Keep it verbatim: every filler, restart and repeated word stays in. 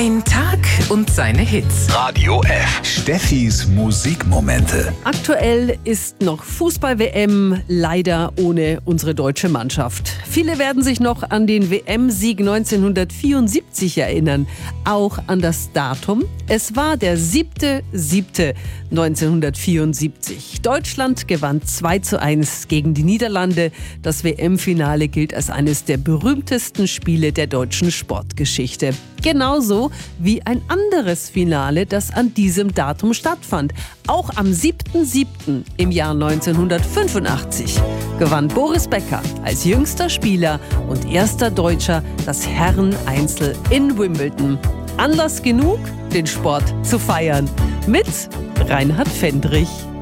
Ein Tag und seine Hits. Radio F. Steffis Musikmomente. Aktuell ist noch Fußball-W M, leider ohne unsere deutsche Mannschaft. Viele werden sich noch an den W M-Sieg neunzehnhundertvierundsiebzig erinnern, auch an das Datum. Es war der siebte siebte neunzehnhundertvierundsiebzig. Deutschland gewann zwei zu eins gegen die Niederlande. Das W M-Finale gilt als eines der berühmtesten Spiele der deutschen Sportgeschichte. Genauso wie ein anderes Finale, das an diesem Datum stattfand. Auch am siebten siebten im Jahr neunzehnhundertfünfundachtzig gewann Boris Becker als jüngster Spieler und erster Deutscher das Herren-Einzel in Wimbledon. Anlass genug, den Sport zu feiern. Mit Reinhard Fendrich.